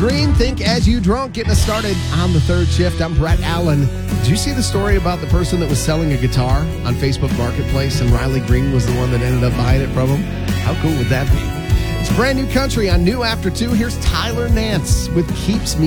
Green, Think As You Drunk, getting us started on the third shift. I'm Brett Allen. Did you see the story about the person that was selling a guitar on Facebook Marketplace and Riley Green was the one that ended up buying it from him? How cool would that be? It's brand new country on New After 2. Here's Tyler Nance with Keeps Me